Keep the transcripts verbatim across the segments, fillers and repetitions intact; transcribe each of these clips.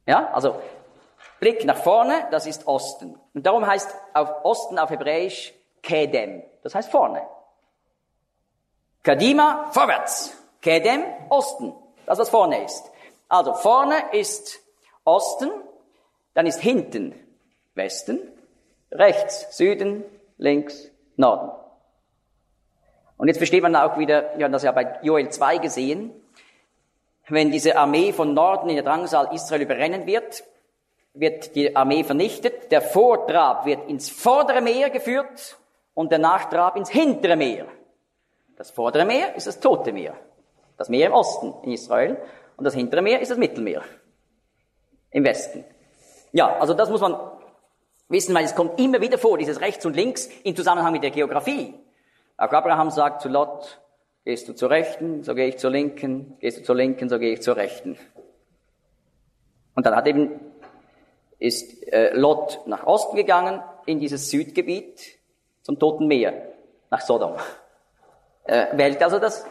Ja, also Blick nach vorne, das ist Osten. Und darum heißt auf Osten auf Hebräisch Kedem, das heißt vorne. Kadima, vorwärts. Kedem, Osten, das was vorne ist. Also vorne ist Osten, dann ist hinten Westen, rechts Süden, links Norden. Und jetzt versteht man auch wieder, wir haben das ja bei Joel zwei gesehen, wenn diese Armee von Norden in der Drangsal Israel überrennen wird, wird die Armee vernichtet, der Vortrab wird ins vordere Meer geführt und der Nachtrab ins hintere Meer. Das vordere Meer ist das Tote Meer, das Meer im Osten in Israel, und das hintere Meer ist das Mittelmeer im Westen. Ja, also das muss man wissen, weil es kommt immer wieder vor, dieses rechts und links im Zusammenhang mit der Geografie. Auch Abraham sagt zu Lot, gehst du zur Rechten, so gehe ich zur Linken, gehst du zur Linken, so gehe ich zur Rechten. Und dann hat eben, ist äh, Lot nach Osten gegangen, in dieses Südgebiet, zum Toten Meer, nach Sodom. Äh, wählt also das,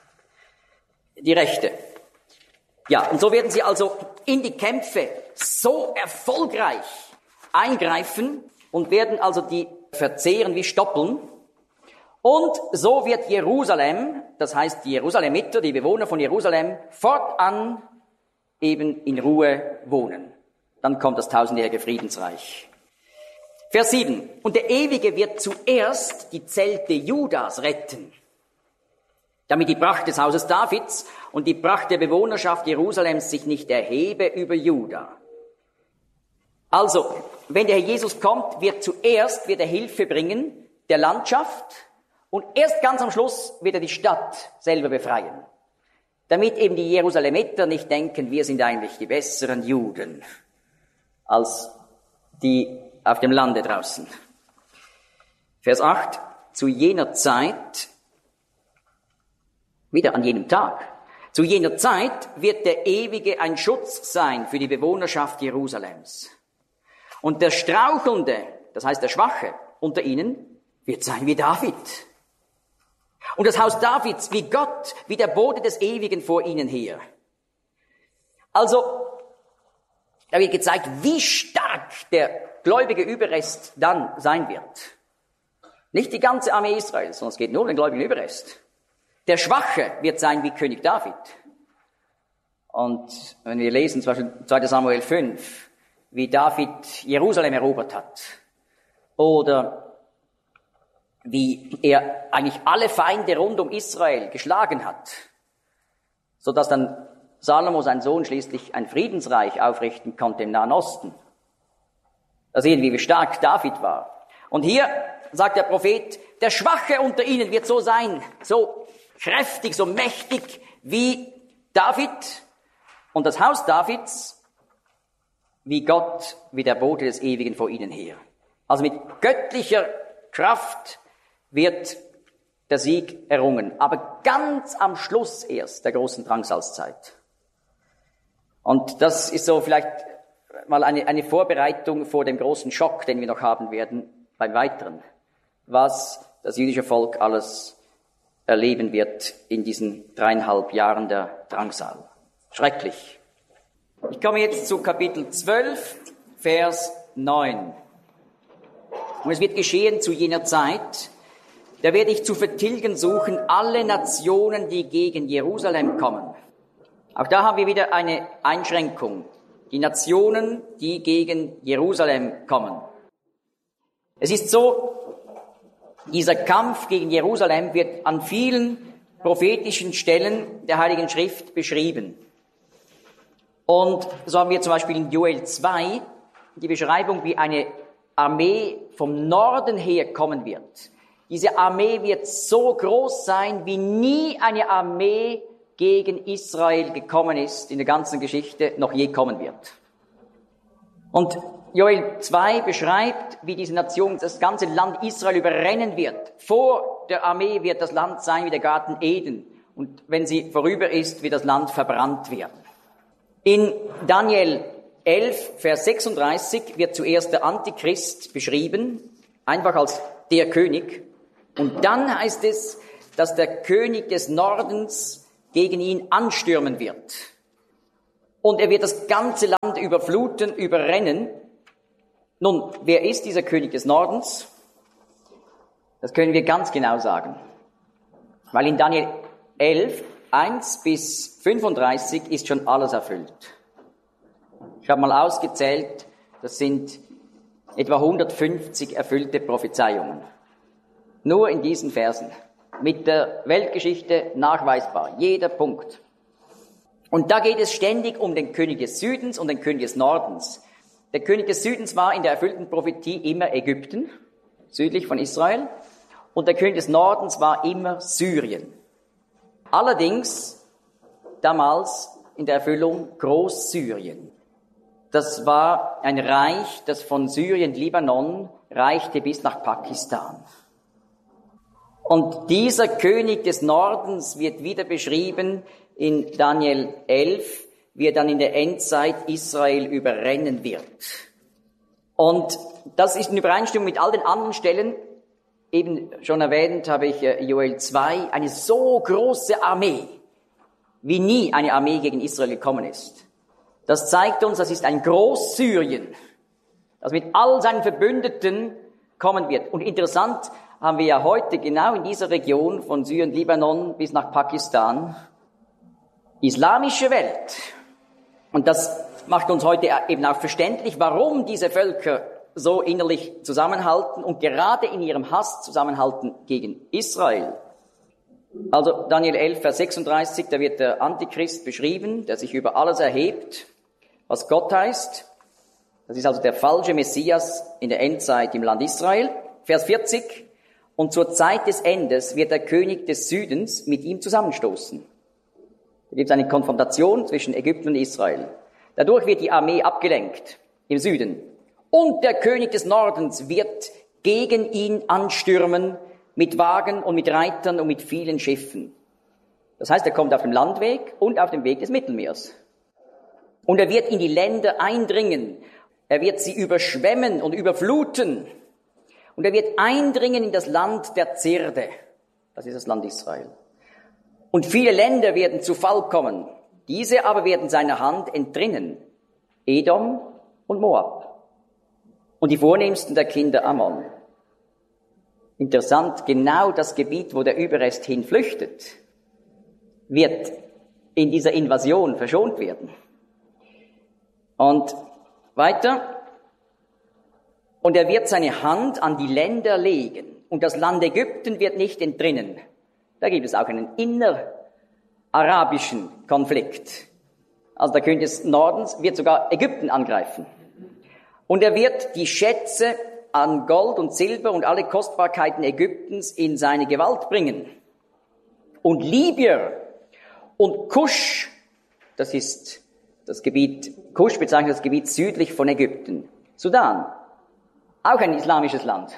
die Rechte. Ja, und so werden sie also in die Kämpfe so erfolgreich eingreifen und werden also die verzehren wie Stoppeln. Und so wird Jerusalem, das heißt die Jerusalemiter, die Bewohner von Jerusalem, fortan eben in Ruhe wohnen. Dann kommt das tausendjährige Friedensreich. Vers sieben. Und der Ewige wird zuerst die Zelte Judas retten, damit die Pracht des Hauses Davids und die Pracht der Bewohnerschaft Jerusalems sich nicht erhebe über Juda. Also, wenn der Herr Jesus kommt, wird zuerst wird er Hilfe bringen der Landschaft und erst ganz am Schluss wird er die Stadt selber befreien. Damit eben die Jerusalemiter nicht denken, wir sind eigentlich die besseren Juden als die auf dem Lande draußen. Vers acht. Zu jener Zeit, wieder an jenem Tag, zu jener Zeit wird der Ewige ein Schutz sein für die Bewohnerschaft Jerusalems. Und der Strauchelnde, das heißt der Schwache unter ihnen, wird sein wie David. Und das Haus Davids wie Gott, wie der Bote des Ewigen vor ihnen her. Also, da wird gezeigt, wie stark der gläubige Überrest dann sein wird. Nicht die ganze Armee Israels, sondern es geht nur um den gläubigen Überrest. Der Schwache wird sein wie König David. Und wenn wir lesen, zum Beispiel zweiter Samuel fünf, wie David Jerusalem erobert hat, oder wie er eigentlich alle Feinde rund um Israel geschlagen hat, so dass dann Salomo, sein Sohn, schließlich ein Friedensreich aufrichten konnte im Nahen Osten. Da sehen wir, wie stark David war. Und hier sagt der Prophet, der Schwache unter ihnen wird so sein, so kräftig, so mächtig wie David und das Haus Davids, wie Gott, wie der Bote des Ewigen vor ihnen her. Also mit göttlicher Kraft wird der Sieg errungen, aber ganz am Schluss erst der großen Drangsalzzeit. Und das ist so vielleicht mal eine, eine Vorbereitung vor dem großen Schock, den wir noch haben werden beim Weiteren, was das jüdische Volk alles erleben wird in diesen dreieinhalb Jahren der Drangsal. Schrecklich. Ich komme jetzt zu Kapitel zwölf, Vers neun. Und es wird geschehen zu jener Zeit, da werde ich zu vertilgen suchen alle Nationen, die gegen Jerusalem kommen. Auch da haben wir wieder eine Einschränkung. Die Nationen, die gegen Jerusalem kommen. Es ist so, dieser Kampf gegen Jerusalem wird an vielen prophetischen Stellen der Heiligen Schrift beschrieben. Und so haben wir zum Beispiel in Joel zwei die Beschreibung, wie eine Armee vom Norden her kommen wird. Diese Armee wird so groß sein, wie nie eine Armee gegen Israel gekommen ist, in der ganzen Geschichte noch je kommen wird. Und Joel zwei beschreibt, wie diese Nation das ganze Land Israel überrennen wird. Vor der Armee wird das Land sein wie der Garten Eden. Und wenn sie vorüber ist, wird das Land verbrannt werden. In Daniel elf, Vers sechsunddreißig wird zuerst der Antichrist beschrieben, einfach als der König. Und dann heißt es, dass der König des Nordens gegen ihn anstürmen wird. und er wird das ganze Land überfluten, überrennen. Nun, wer ist dieser König des Nordens? Das können wir ganz genau sagen. Weil in Daniel elf, eins bis fünfunddreißig ist schon alles erfüllt. Ich habe mal ausgezählt, das sind etwa hundertfünfzig erfüllte Prophezeiungen. Nur in diesen Versen. Mit der Weltgeschichte nachweisbar. Jeder Punkt. Und da geht es ständig um den König des Südens und den König des Nordens. Der König des Südens war in der erfüllten Prophetie immer Ägypten, südlich von Israel. Und der König des Nordens war immer Syrien. Allerdings damals in der Erfüllung Großsyrien. Das war ein Reich, das von Syrien, Libanon, reichte bis nach Pakistan. Und dieser König des Nordens wird wieder beschrieben in Daniel elf, wie er dann in der Endzeit Israel überrennen wird. Und das ist in Übereinstimmung mit all den anderen Stellen. Eben schon erwähnt habe ich Joel zwei, eine so große Armee, wie nie eine Armee gegen Israel gekommen ist. Das zeigt uns, das ist ein Großsyrien, das mit all seinen Verbündeten kommen wird. Und interessant haben wir ja heute genau in dieser Region von Syrien, Libanon bis nach Pakistan islamische Welt. Und das macht uns heute eben auch verständlich, warum diese Völker so innerlich zusammenhalten und gerade in ihrem Hass zusammenhalten gegen Israel. Also Daniel elf, Vers sechsunddreißig, da wird der Antichrist beschrieben, der sich über alles erhebt, was Gott heißt. Das ist also der falsche Messias in der Endzeit im Land Israel. Vers vierzig, und zur Zeit des Endes wird der König des Südens mit ihm zusammenstoßen. Da gibt es eine Konfrontation zwischen Ägypten und Israel. Dadurch wird die Armee abgelenkt im Süden. Und der König des Nordens wird gegen ihn anstürmen mit Wagen und mit Reitern und mit vielen Schiffen. Das heißt, er kommt auf dem Landweg und auf dem Weg des Mittelmeers. Und er wird in die Länder eindringen. Er wird sie überschwemmen und überfluten. Und er wird eindringen in das Land der Zirde. Das ist das Land Israel. Und viele Länder werden zu Fall kommen. Diese aber werden seiner Hand entrinnen. Edom und Moab. Und die vornehmsten der Kinder Ammon. Interessant, genau das Gebiet, wo der Überrest hinflüchtet, wird in dieser Invasion verschont werden. Und weiter. Und er wird seine Hand an die Länder legen. Und das Land Ägypten wird nicht entrinnen. Da gibt es auch einen innerarabischen Konflikt. Also der König des Nordens wird sogar Ägypten angreifen. Und er wird die Schätze an Gold und Silber und alle Kostbarkeiten Ägyptens in seine Gewalt bringen. Und Libyen und Kusch, das ist das Gebiet, Kusch bezeichnet das Gebiet südlich von Ägypten. Sudan, auch ein islamisches Land.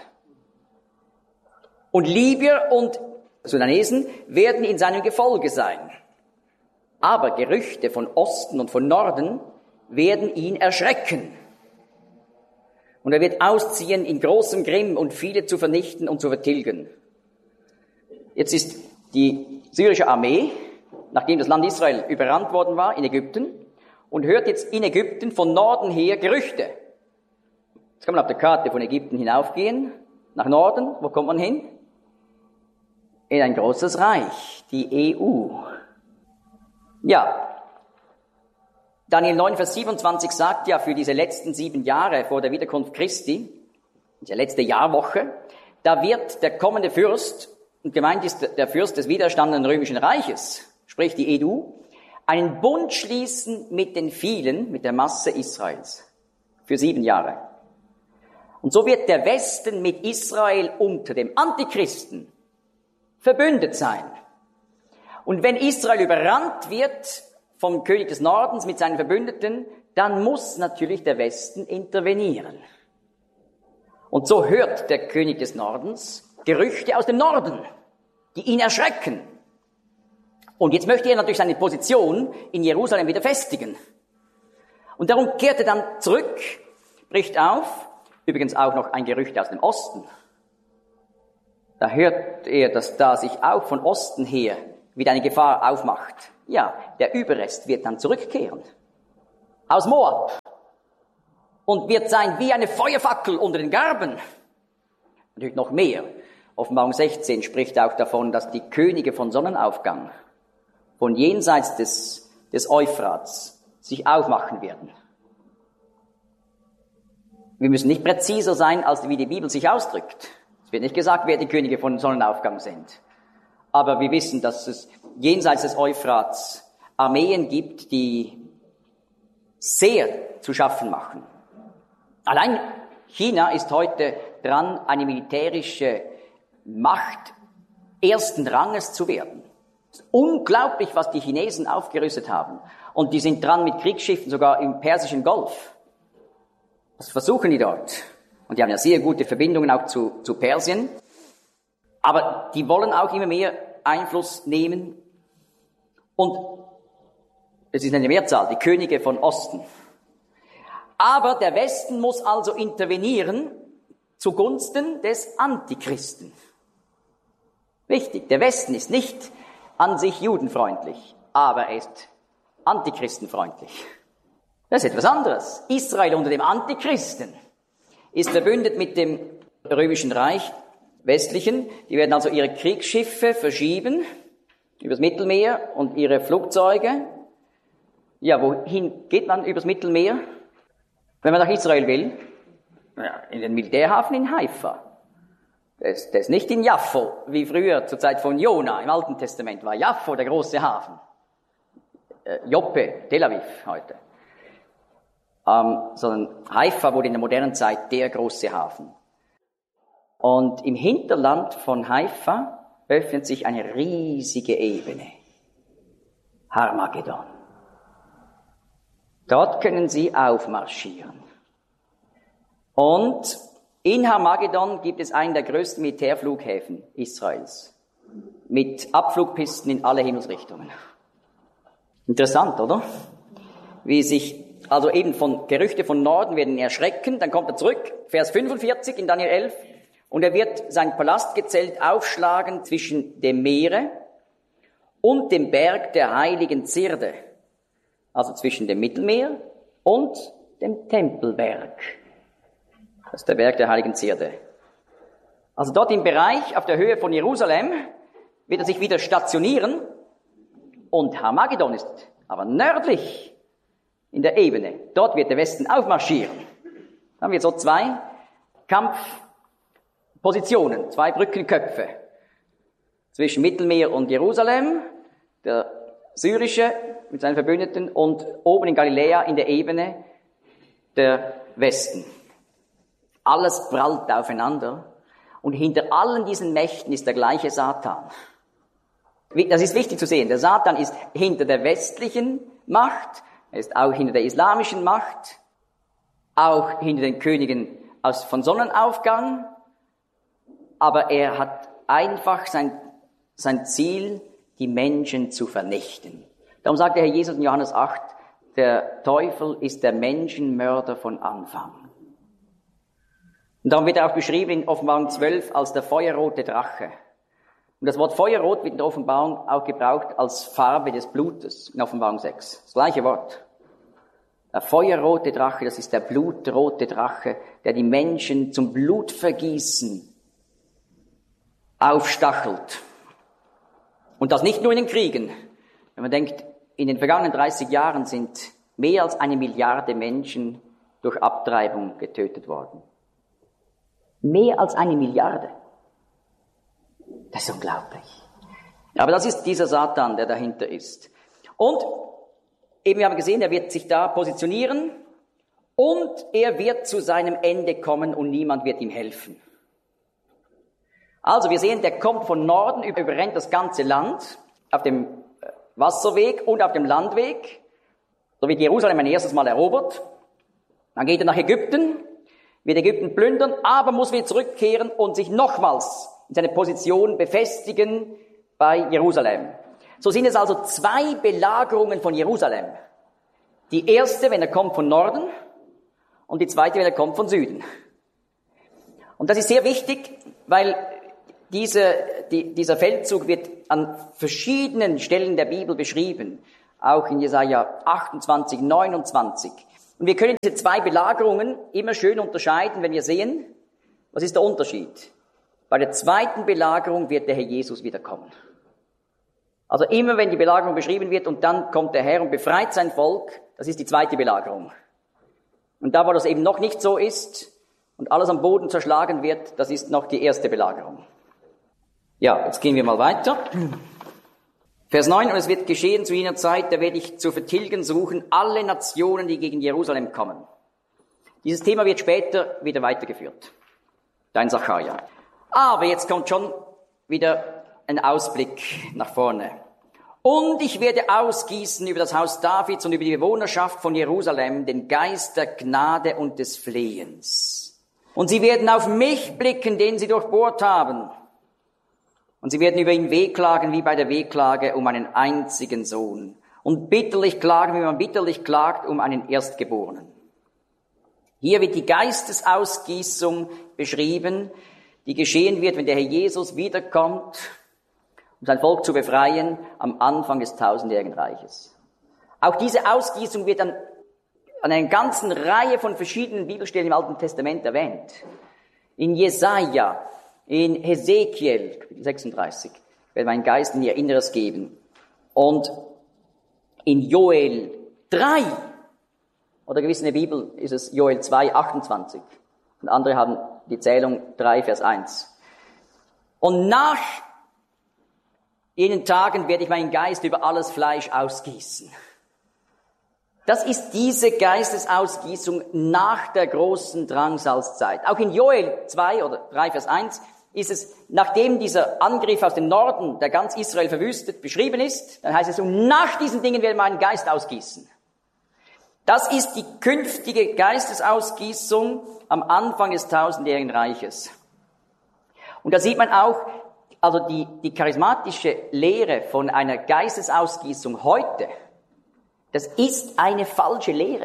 Und Libyer und Sudanesen werden in seinem Gefolge sein. Aber Gerüchte von Osten und von Norden werden ihn erschrecken. Und er wird ausziehen in großem Grimm und viele zu vernichten und zu vertilgen. Jetzt ist die syrische Armee, nachdem das Land Israel überrannt worden war in Ägypten, und hört jetzt in Ägypten von Norden her Gerüchte. Jetzt kann man auf der Karte von Ägypten hinaufgehen, nach Norden. Wo kommt man hin? In ein großes Reich, die E U. Ja, Daniel neun, Vers siebenundzwanzig sagt ja, für diese letzten sieben Jahre vor der Wiederkunft Christi, diese letzte Jahrwoche, da wird der kommende Fürst, und gemeint ist der Fürst des widerstandenen römischen Reiches, sprich die E U, einen Bund schließen mit den vielen, mit der Masse Israels, für sieben Jahre. Und so wird der Westen mit Israel unter dem Antichristen verbündet sein. Und wenn Israel überrannt wird vom König des Nordens mit seinen Verbündeten, dann muss natürlich der Westen intervenieren. Und so hört der König des Nordens Gerüchte aus dem Norden, die ihn erschrecken. Und jetzt möchte er natürlich seine Position in Jerusalem wieder festigen. Und darum kehrt er dann zurück, bricht auf, übrigens auch noch ein Gerücht aus dem Osten. Da hört er, dass da sich auch von Osten her wieder eine Gefahr aufmacht. Ja, der Überrest wird dann zurückkehren. aus Moab und wird sein wie eine Feuerfackel unter den Garben. Natürlich noch mehr. Offenbarung sechzehn spricht auch davon, dass die Könige von Sonnenaufgang von jenseits des, des Euphrats sich aufmachen werden. Wir müssen nicht präziser sein, als wie die Bibel sich ausdrückt. Es wird nicht gesagt, wer die Könige von Sonnenaufgang sind. Aber wir wissen, dass es jenseits des Euphrats Armeen gibt, die sehr zu schaffen machen. Allein China ist heute dran, eine militärische Macht ersten Ranges zu werden. Es ist unglaublich, was die Chinesen aufgerüstet haben. Und die sind dran mit Kriegsschiffen, sogar im Persischen Golf. Was versuchen die dort? Und die haben ja sehr gute Verbindungen auch zu, zu Persien. Aber die wollen auch immer mehr Einfluss nehmen. Und es ist eine Mehrzahl, die Könige von Osten. Aber der Westen muss also intervenieren zugunsten des Antichristen. Wichtig, der Westen ist nicht an sich judenfreundlich, aber er ist antichristenfreundlich. Das ist etwas anderes. Israel unter dem Antichristen ist verbündet mit dem Römischen Reich, westlichen. Die werden also ihre Kriegsschiffe verschieben übers Mittelmeer und ihre Flugzeuge. Ja, wohin geht man übers Mittelmeer? Wenn man nach Israel will, ja, in den Militärhafen in Haifa. Das, das ist nicht in Jaffo, wie früher zur Zeit von Jona im Alten Testament war Jaffo der große Hafen. Äh, Joppe, Tel Aviv heute. Ähm, sondern Haifa wurde in der modernen Zeit der große Hafen. Und im Hinterland von Haifa öffnet sich eine riesige Ebene. Harmagedon. Dort können sie aufmarschieren. Und in Harmagedon gibt es einen der größten Militärflughäfen Israels. Mit Abflugpisten in alle Himmelsrichtungen. Interessant, oder? Wie sich, also eben von Gerüchte von Norden werden erschrecken, dann kommt er zurück, Vers fünfundvierzig in Daniel elf, und er wird sein Palastgezelt aufschlagen zwischen dem Meere und dem Berg der heiligen Zierde. Also zwischen dem Mittelmeer und dem Tempelberg. Das ist der Berg der heiligen Zierde. Also dort im Bereich auf der Höhe von Jerusalem wird er sich wieder stationieren. Und Harmagedon ist aber nördlich in der Ebene. Dort wird der Westen aufmarschieren. Da haben wir so zwei Kampfpositionen, zwei Brückenköpfe zwischen Mittelmeer und Jerusalem. Der syrische mit seinen Verbündeten und oben in Galiläa in der Ebene der Westen. Alles prallt aufeinander und hinter allen diesen Mächten ist der gleiche Satan. Das ist wichtig zu sehen. Der Satan ist hinter der westlichen Macht, er ist auch hinter der islamischen Macht, auch hinter den Königen aus, von Sonnenaufgang, aber er hat einfach sein, sein Ziel, die Menschen zu vernichten. Darum sagt der Herr Jesus in Johannes acht, der Teufel ist der Menschenmörder von Anfang. Und darum wird er auch beschrieben in Offenbarung zwölf als der feuerrote Drache. Und das Wort Feuerrot wird in der Offenbarung auch gebraucht als Farbe des Blutes in Offenbarung sechs. Das gleiche Wort. Der feuerrote Drache, das ist der blutrote Drache, der die Menschen zum Blutvergießen aufstachelt. Und das nicht nur in den Kriegen. Wenn man denkt, in den vergangenen dreißig Jahren sind mehr als eine Milliarde Menschen durch Abtreibung getötet worden. Mehr als eine Milliarde. Das ist unglaublich. Aber das ist dieser Satan, der dahinter ist. Und eben, wir haben gesehen, er wird sich da positionieren und er wird zu seinem Ende kommen und niemand wird ihm helfen. Also wir sehen, der kommt von Norden, überrennt das ganze Land auf dem Wasserweg und auf dem Landweg. So wird Jerusalem ein erstes Mal erobert. Dann geht er nach Ägypten, wird Ägypten plündern, aber muss wieder zurückkehren und sich nochmals in seine Position befestigen bei Jerusalem. So sind es also zwei Belagerungen von Jerusalem. Die erste, wenn er kommt von Norden, und die zweite, wenn er kommt von Süden. Und das ist sehr wichtig, weil diese, die, dieser Feldzug wird an verschiedenen Stellen der Bibel beschrieben. auch in Jesaja achtundzwanzig, neunundzwanzig. Und wir können diese zwei Belagerungen immer schön unterscheiden, wenn wir sehen, was ist der Unterschied? Bei der zweiten Belagerung wird der Herr Jesus wiederkommen. Also immer wenn die Belagerung beschrieben wird und dann kommt der Herr und befreit sein Volk, das ist die zweite Belagerung. Und da, wo das eben noch nicht so ist und alles am Boden zerschlagen wird, das ist noch die erste Belagerung. Ja, jetzt gehen wir mal weiter. Vers neun, und es wird geschehen zu jener Zeit, da werde ich zu vertilgen suchen alle Nationen, die gegen Jerusalem kommen. Dieses Thema wird später wieder weitergeführt. Dein Sacharja. Aber jetzt kommt schon wieder ein Ausblick nach vorne. Und ich werde ausgießen über das Haus Davids und über die Bewohnerschaft von Jerusalem den Geist der Gnade und des Flehens. Und sie werden auf mich blicken, den sie durchbohrt haben. Und sie werden über ihn wehklagen wie bei der Wehklage um einen einzigen Sohn. Und bitterlich klagen, wie man bitterlich klagt, um einen Erstgeborenen. Hier wird die Geistesausgießung beschrieben, die geschehen wird, wenn der Herr Jesus wiederkommt, um sein Volk zu befreien, am Anfang des tausendjährigen Reiches. Auch diese Ausgießung wird an, an einer ganzen Reihe von verschiedenen Bibelstellen im Alten Testament erwähnt. In Jesaja, in Hesekiel, Kapitel sechsunddreißig, werde meinen Geist in ihr Inneres geben. Und in Joel drei, oder gewiss in der Bibel ist es Joel zwei, achtundzwanzig. Und andere haben die Zählung drei, Vers eins. Und nach jenen Tagen werde ich meinen Geist über alles Fleisch ausgießen. Das ist diese Geistesausgießung nach der großen Drangsalzzeit. Auch in Joel zwei oder drei, Vers eins ist es, nachdem dieser Angriff aus dem Norden, der ganz Israel verwüstet, beschrieben ist, dann heißt es, und nach diesen Dingen werde ich meinen Geist ausgießen. Das ist die künftige Geistesausgießung am Anfang des tausendjährigen Reiches. Und da sieht man auch, also die, die charismatische Lehre von einer Geistesausgießung heute, das ist eine falsche Lehre.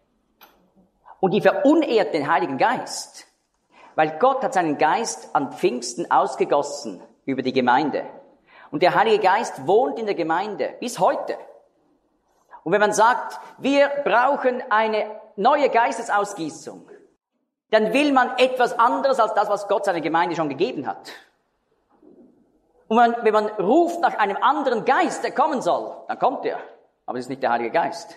Und die verunehrt den Heiligen Geist. Weil Gott hat seinen Geist an Pfingsten ausgegossen über die Gemeinde. Und der Heilige Geist wohnt in der Gemeinde bis heute. Und wenn man sagt, wir brauchen eine neue Geistesausgießung, dann will man etwas anderes als das, was Gott seiner Gemeinde schon gegeben hat. Und wenn man, wenn man ruft nach einem anderen Geist, der kommen soll, dann kommt er. Aber es ist nicht der Heilige Geist.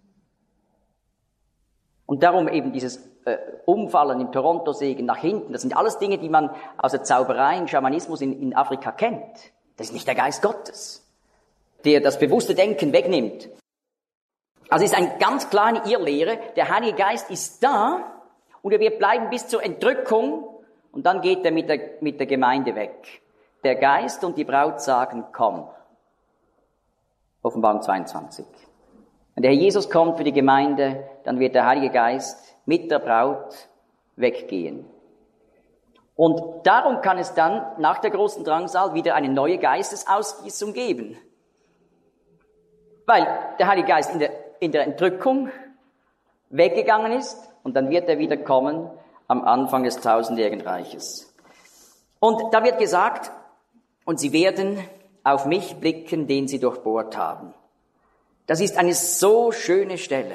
Und darum eben dieses äh, Umfallen im Toronto-Segen nach hinten, das sind alles Dinge, die man aus der Zauberei und Schamanismus in, in Afrika kennt. Das ist nicht der Geist Gottes, der das bewusste Denken wegnimmt. Also es ist eine ganz kleine Irrlehre. Der Heilige Geist ist da und er wird bleiben bis zur Entrückung und dann geht er mit der, mit der Gemeinde weg. Der Geist und die Braut sagen, komm. Offenbarung zweiundzwanzig. Wenn der Herr Jesus kommt für die Gemeinde, dann wird der Heilige Geist mit der Braut weggehen. Und darum kann es dann nach der großen Drangsal wieder eine neue Geistesausgießung geben. Weil der Heilige Geist in der in der Entrückung weggegangen ist und dann wird er wieder kommen am Anfang des tausendjährigen Reiches. Und da wird gesagt, und sie werden auf mich blicken, den sie durchbohrt haben. Das ist eine so schöne Stelle.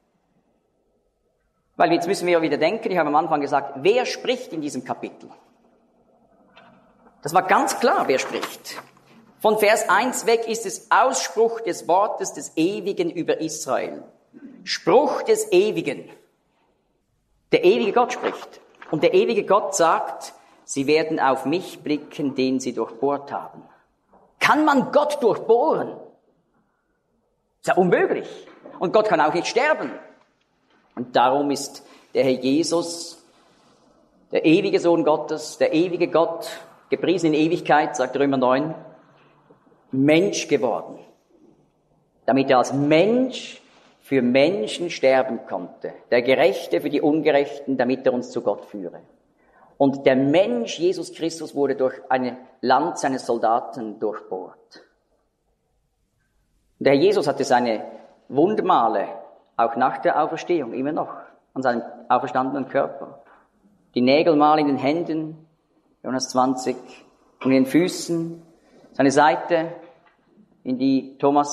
Weil jetzt müssen wir ja wieder denken, ich habe am Anfang gesagt, wer spricht in diesem Kapitel? Das war ganz klar, wer spricht. Von Vers eins weg ist es Ausspruch des Wortes des Ewigen über Israel. Spruch des Ewigen. Der ewige Gott spricht. Und der ewige Gott sagt, sie werden auf mich blicken, den sie durchbohrt haben. Kann man Gott durchbohren? Ist ja unmöglich. Und Gott kann auch nicht sterben. Und darum ist der Herr Jesus, der ewige Sohn Gottes, der ewige Gott, gepriesen in Ewigkeit, sagt Römer neun, Mensch geworden, damit er als Mensch für Menschen sterben konnte, der Gerechte für die Ungerechten, damit er uns zu Gott führe. Und der Mensch, Jesus Christus, wurde durch eine Lanze seines Soldaten durchbohrt. Und der Herr Jesus hatte seine Wundmale auch nach der Auferstehung immer noch an seinem auferstandenen Körper. Die Nägelmale in den Händen, Johannes zwanzig, und in den Füßen, seine Seite, in die Thomas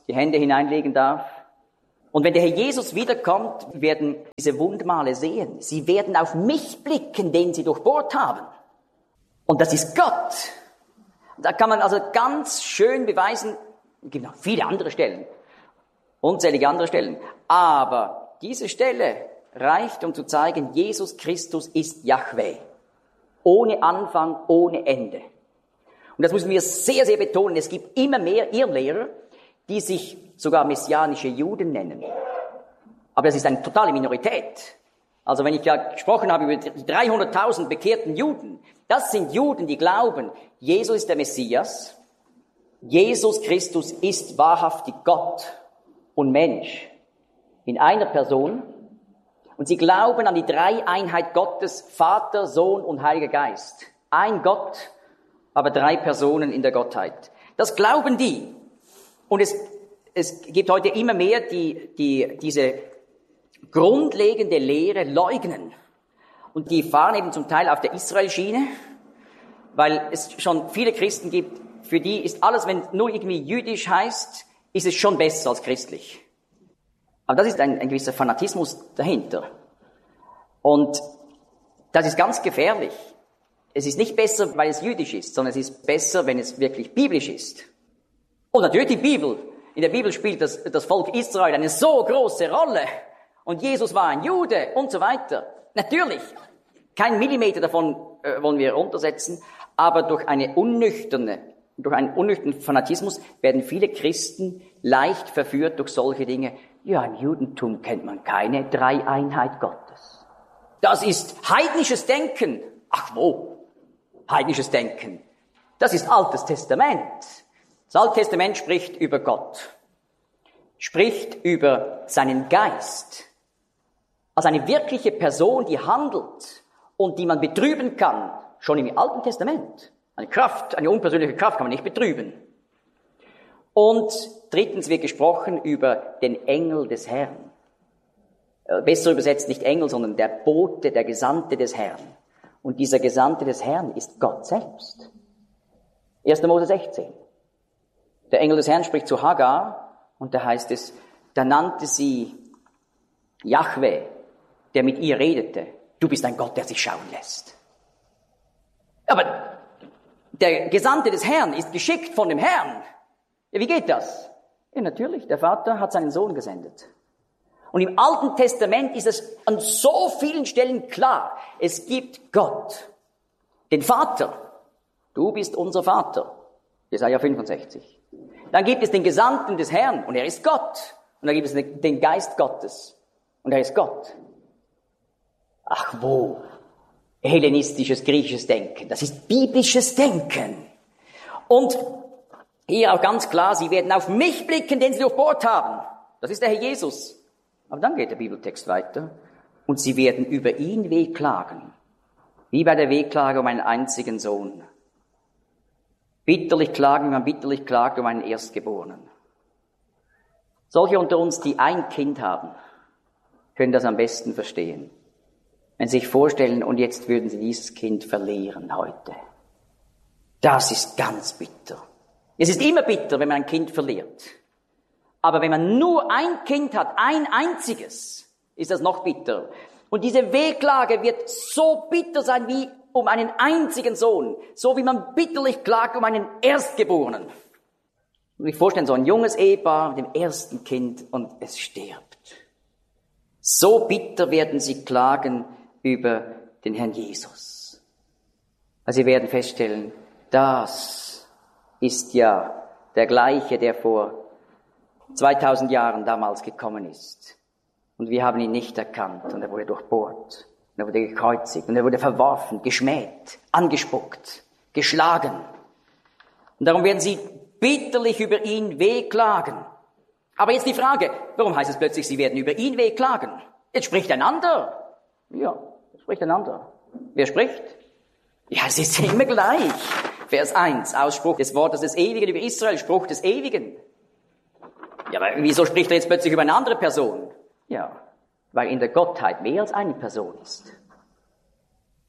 die Hände hineinlegen darf. Und wenn der Herr Jesus wiederkommt, werden diese Wundmale sehen. Sie werden auf mich blicken, den sie durchbohrt haben. Und das ist Gott. Da kann man also ganz schön beweisen, es gibt noch viele andere Stellen, unzählige andere Stellen, aber diese Stelle reicht, um zu zeigen, Jesus Christus ist Jahwe. Ohne Anfang, ohne Ende. Und das müssen wir sehr, sehr betonen. Es gibt immer mehr Irrlehrer, die sich sogar messianische Juden nennen. Aber das ist eine totale Minorität. Also wenn ich ja gesprochen habe über die dreihunderttausend bekehrten Juden, das sind Juden, die glauben, Jesus ist der Messias, Jesus Christus ist wahrhaftig Gott und Mensch in einer Person. Und sie glauben an die Dreieinheit Gottes, Vater, Sohn und Heiliger Geist. Ein Gott, aber drei Personen in der Gottheit. Das glauben die. Und es, es gibt heute immer mehr, die, die diese grundlegende Lehre leugnen. Und die fahren eben zum Teil auf der Israel-Schiene, weil es schon viele Christen gibt, für die ist alles, wenn nur irgendwie jüdisch heißt, ist es schon besser als christlich. Aber das ist ein, ein gewisser Fanatismus dahinter. Und das ist ganz gefährlich. Es ist nicht besser, weil es jüdisch ist, sondern es ist besser, wenn es wirklich biblisch ist. Und natürlich die Bibel. In der Bibel spielt das, das Volk Israel eine so große Rolle. Und Jesus war ein Jude und so weiter. Natürlich, kein Millimeter davon äh, wollen wir runtersetzen, aber durch eine unnüchterne, durch einen unnüchternen Fanatismus werden viele Christen leicht verführt durch solche Dinge. Ja, im Judentum kennt man keine Dreieinheit Gottes. Das ist heidnisches Denken. Ach wo? Heidnisches Denken. Das ist Altes Testament. Das Alte Testament spricht über Gott, spricht über seinen Geist, als eine wirkliche Person, die handelt und die man betrüben kann, schon im Alten Testament. Eine Kraft, eine unpersönliche Kraft kann man nicht betrüben. Und drittens wird gesprochen über den Engel des Herrn. Besser übersetzt nicht Engel, sondern der Bote, der Gesandte des Herrn. Und dieser Gesandte des Herrn ist Gott selbst. erster Mose sechzehn. Der Engel des Herrn spricht zu Hagar und da heißt es, da nannte sie Jahwe, der mit ihr redete. Du bist ein Gott, der sich schauen lässt. Aber der Gesandte des Herrn ist geschickt von dem Herrn. Ja, wie geht das? Ja, natürlich, der Vater hat seinen Sohn gesendet. Und im Alten Testament ist es an so vielen Stellen klar, es gibt Gott, den Vater. Du bist unser Vater. Jesaja fünfundsechzig. Dann gibt es den Gesandten des Herrn und er ist Gott. Und dann gibt es den Geist Gottes und er ist Gott. Ach wo? Hellenistisches, griechisches Denken. Das ist biblisches Denken. Und hier auch ganz klar, sie werden auf mich blicken, den sie durchbohrt haben. Das ist der Herr Jesus. Aber dann geht der Bibeltext weiter. Und sie werden über ihn wehklagen. Wie bei der Wehklage um einen einzigen Sohn. Bitterlich klagen, wie man bitterlich klagt um einen Erstgeborenen. Solche unter uns, die ein Kind haben, können das am besten verstehen. Wenn Sie sich vorstellen, und jetzt würden Sie dieses Kind verlieren heute. Das ist ganz bitter. Es ist immer bitter, wenn man ein Kind verliert. Aber wenn man nur ein Kind hat, ein einziges, ist das noch bitter. Und diese Wehklage wird so bitter sein wie um einen einzigen Sohn, so wie man bitterlich klagt um einen Erstgeborenen. Und ich vorstellen, so ein junges Ehepaar mit dem ersten Kind und es stirbt. So bitter werden sie klagen über den Herrn Jesus. Also sie werden feststellen, das ist ja der gleiche, der vor zweitausend Jahren damals gekommen ist. Und wir haben ihn nicht erkannt und er wurde durchbohrt. Und er wurde gekreuzigt und er wurde verworfen, geschmäht, angespuckt, geschlagen. Und darum werden sie bitterlich über ihn wehklagen. Aber jetzt die Frage, warum heißt es plötzlich, sie werden über ihn wehklagen? Jetzt spricht ein anderer. Ja, jetzt spricht ein anderer. Wer spricht? Ja, es ist immer gleich. Vers eins, Ausspruch des Wortes des Ewigen über Israel, Spruch des Ewigen. Ja, aber wieso spricht er jetzt plötzlich über eine andere Person? Ja, weil in der Gottheit mehr als eine Person ist.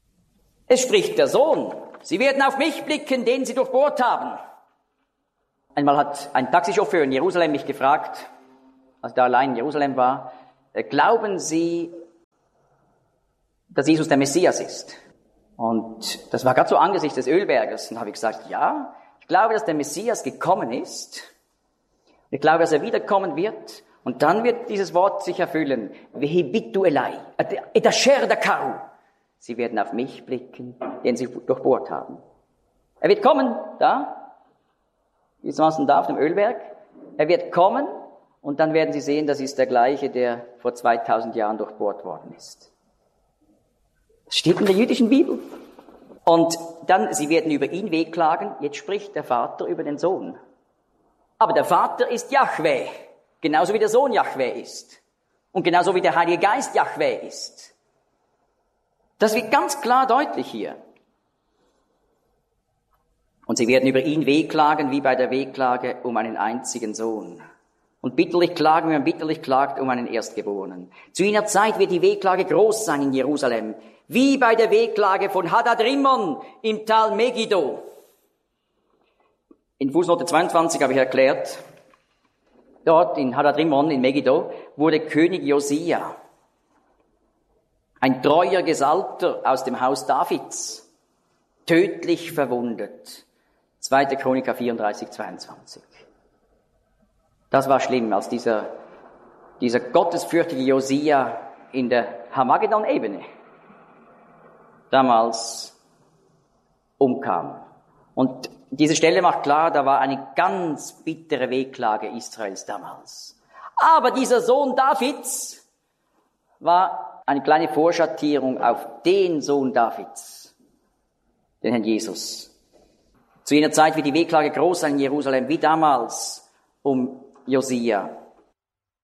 Es spricht der Sohn. Sie werden auf mich blicken, den sie durchbohrt haben. Einmal hat ein Taxichauffeur in Jerusalem mich gefragt, als ich da allein in Jerusalem war, glauben Sie, dass Jesus der Messias ist? Und das war gerade so angesichts des Ölberges. Und habe ich gesagt, ja, ich glaube, dass der Messias gekommen ist. Ich glaube, dass er wiederkommen wird. Und dann wird dieses Wort sich erfüllen. Vehi bitu elai, et asher dakaru. Sie werden auf mich blicken, den sie durchbohrt haben. Er wird kommen, da, gewissermaßen da auf dem Ölberg. Er wird kommen und dann werden sie sehen, das ist der gleiche, der vor zweitausend Jahren durchbohrt worden ist. Das steht in der jüdischen Bibel. Und dann, sie werden über ihn wehklagen. Jetzt spricht der Vater über den Sohn. Aber der Vater ist Jahwe, genauso wie der Sohn Jahwe ist. Und genauso wie der Heilige Geist Jahwe ist. Das wird ganz klar deutlich hier. Und sie werden über ihn wehklagen, wie bei der Wehklage um einen einzigen Sohn. Und bitterlich klagen, wie man bitterlich klagt, um einen Erstgeborenen. Zu jener Zeit wird die Wehklage groß sein in Jerusalem, wie bei der Wehklage von Hadad-Rimmon im Tal Megiddo. In Fußnote zweiundzwanzig habe ich erklärt, dort in Hadad-Rimmon in Megiddo wurde König Josia, ein treuer Gesalbter aus dem Haus Davids, tödlich verwundet. zweite Chroniker vierunddreißig, zweiundzwanzig. Das war schlimm, als dieser, dieser gottesfürchtige Josia in der Hamagedon-Ebene damals umkam. Und diese Stelle macht klar, da war eine ganz bittere Wehklage Israels damals. Aber dieser Sohn Davids war eine kleine Vorschattierung auf den Sohn Davids, den Herrn Jesus. Zu jener Zeit wird die Wehklage groß sein in Jerusalem, wie damals um Josia.